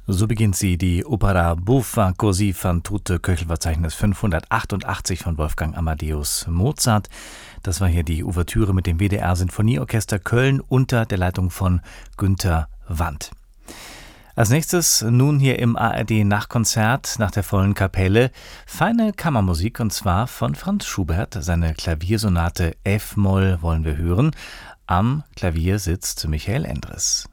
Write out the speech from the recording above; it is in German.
So beginnt sie, die Opera Buffa così fan tutte, Köchelverzeichnis 588 von Wolfgang Amadeus Mozart. Das war hier die Ouvertüre mit dem WDR Sinfonieorchester Köln unter der Leitung von Günter Wandt. Als nächstes nun hier im ARD Nachkonzert nach der vollen Kapelle feine Kammermusik, und zwar von Franz Schubert. Seine Klaviersonate F-Moll wollen wir hören. Am Klavier sitzt Michael Endres.